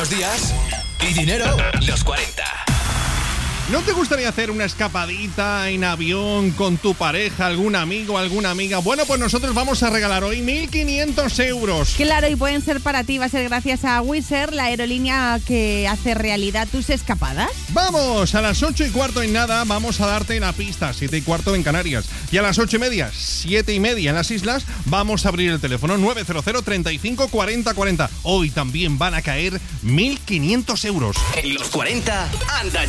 Buenos días y dinero. Los 40. ¿No te gustaría hacer una escapadita en avión con tu pareja, algún amigo, alguna amiga? Bueno, pues nosotros vamos a regalar hoy 1.500 euros. Claro, y pueden ser para ti, va a ser gracias a Wizz Air, la aerolínea que hace realidad tus escapadas. Vamos, a las 8:15 en nada vamos a darte la pista, 7:15 en Canarias. Y a las 8:30, 7:30 en las islas, vamos a abrir el teléfono 900 35 40 40. Hoy también van a caer 1.500 euros. En los 40, anda